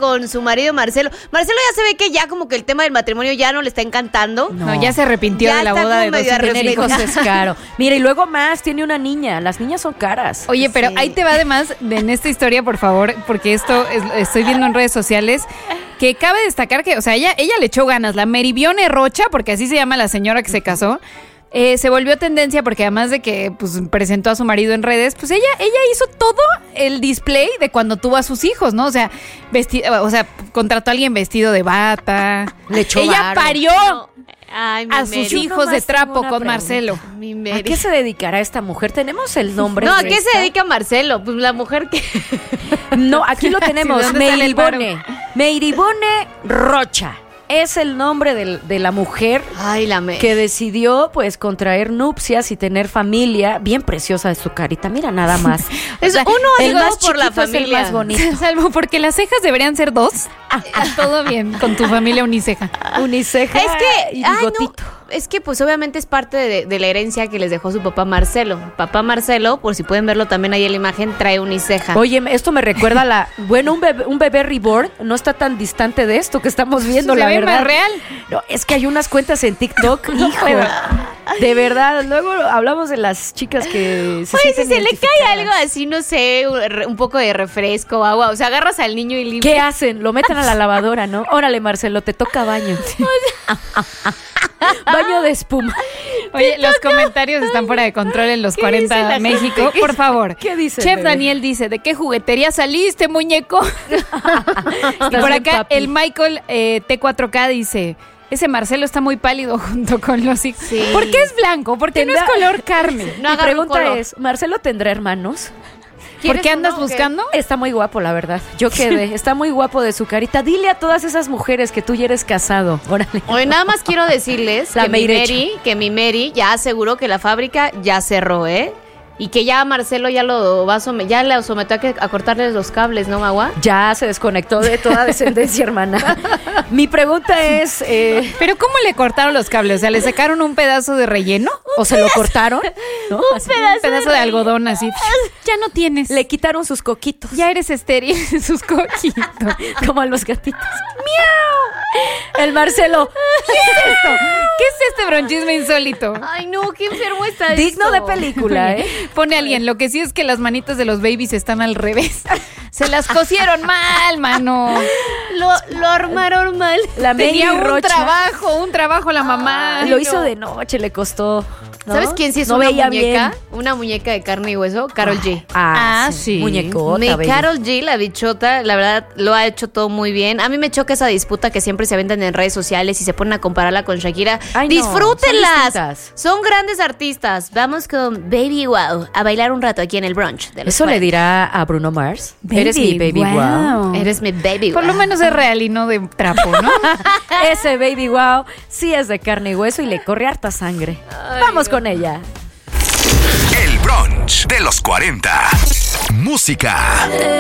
con su marido Marcelo. Marcelo ya se ve que ya como que el tema del matrimonio ya no le está encantando. No, ya se arrepintió Ya de la está boda como de medio 2 Tener hijos es caro. Mira, y luego más, tiene una niña. Las niñas son caras. Oye, pero Sí. ahí te va además en esta historia, por favor, porque estoy viendo en redes sociales que cabe destacar que, o sea, ella le echó ganas. La Merivione Rocha, porque así se llama la señora que se casó, se volvió tendencia porque además de que pues presentó a su marido en redes, pues ella hizo todo el display de cuando tuvo a sus hijos, ¿no? O sea, contrató a alguien vestido de bata. Le echó Ella varo. parió Ay, mi a sus Mary. hijos nomás de tengo trapo una con pregunta. Marcelo. Mi ¿A Mary. qué se dedicará esta mujer? ¿Tenemos el nombre? No, ¿a de qué se esta? dedica Marcelo? Pues la mujer que... No, aquí lo tenemos. Sí, ¿de dónde sale el varo? Meiribone Rocha. Es el nombre de la mujer Ay, la Mary. que decidió pues contraer nupcias y tener familia. Bien preciosa de su carita, mira nada más. Es uno el digo, más por la chiquito es el familia. más bonito. Salvo porque las cejas deberían ser 2. Todo bien con tu familia uniceja. Uniceja Es que, y ay, bigotito. no, es que pues obviamente es parte de la herencia que les dejó su papá Marcelo. Papá Marcelo, por si pueden verlo también ahí en la imagen, trae uniceja. Oye, esto me recuerda a un bebé reborn no está tan distante de esto que estamos viendo, Se la ve verdad. más real. No, es que hay unas cuentas en TikTok, hijo. De verdad, luego hablamos de las chicas que se Oye, si sienten se le cae identificadas. algo así, no sé, un poco de refresco, agua, o sea, agarras al niño y limpias. ¿Qué hacen? Lo meten a la lavadora, ¿no? Órale, Marcelo, te toca baño. Baño de espuma. Oye, los comentarios están fuera de control en los ¿Qué dice 40 la México. gente? Por favor. ¿Qué dice, Chef bebé? Daniel dice, ¿de qué juguetería saliste, muñeco? Y por bien, acá papi. el Michael T4K dice, ese Marcelo está muy pálido junto con los hijos. Sí. ¿Por qué es blanco? ¿Por qué no es Tendrá- color carne? No Mi agarro pregunta color. es, ¿Marcelo tendrá hermanos? ¿Por qué ¿Quieres andas uno o qué? buscando? Está muy guapo, la verdad. Yo quedé. Está muy guapo de su carita. Dile a todas esas mujeres que tú ya eres casado. Órale. Oye, nada más quiero decirles La que Meirecha. mi Mary ya aseguró que la fábrica ya cerró, ¿eh? Y que ya Marcelo ya lo va a ya le sometió a cortarles los cables, ¿no, Magua? Ya se desconectó de toda descendencia, hermana. Mi pregunta es, ¿Pero cómo le cortaron los cables? O sea, ¿le sacaron un pedazo de relleno? ¿o se lo cortaron? ¿No? Un pedazo de algodón así. Ya no tienes. Le quitaron sus coquitos. Ya eres estéril en sus coquitos. Como a los gatitos. ¡Miau! El Marcelo. ¿Qué es esto? ¿Qué es este bronchisme insólito? Ay, no, qué enfermo está Digno esto. de película, ¿eh? Pone alguien, lo que sí es que las manitas de los babies están al revés. Se las cosieron mal, mano. Lo armaron mal. La Tenía Mary Rocha. un trabajo la mamá. Lo hizo de noche, le costó. ¿no? ¿Sabes quién sí es No una veía muñeca? bien. Una muñeca de carne y hueso, Karol G. Ah, Ah, sí. Muñecota, Mi bella. Karol G, la bichota, la verdad lo ha hecho todo muy bien. A mí me choca esa disputa que siempre se aventan en redes sociales y se ponen a compararla con Shakira. Ay, no, ¡disfrútenlas! son distintas. Son grandes artistas. Vamos con Baby Wow a bailar un rato aquí en el brunch. De los Eso le 40. dirá a Bruno Mars. Eres mi baby wow. Eres mi baby Por wow. lo menos es real y no de trapo, ¿no? Ese baby wow sí es de carne y hueso y le corre harta sangre. Vamos con ella. El brunch de los 40. Música.